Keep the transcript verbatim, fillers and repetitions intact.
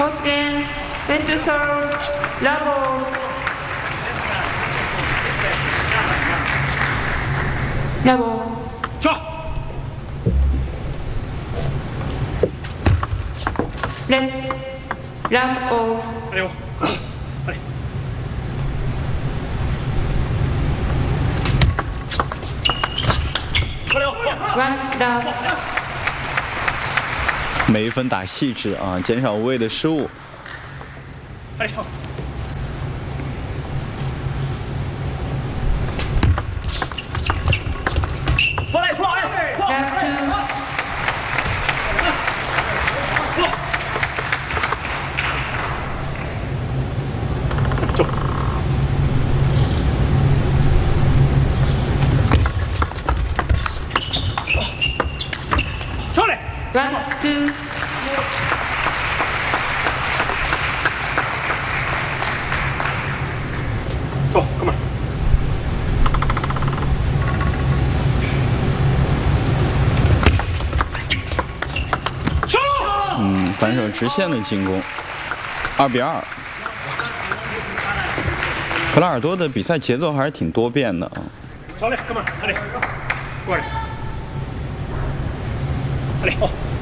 Post game, win to serve, level. Level. 跳。 Left, left off. 哎呦，哎。 One down。 每一分打细致啊，减少无谓的失误。 哎呦！过来，出来！过。走。 One, two. 走，哥们儿。上！ 嗯，反手直线的进攻，二比二。克拉尔多的比赛节奏还是挺多变的啊。 上来，哥们儿，来，过来。来，好。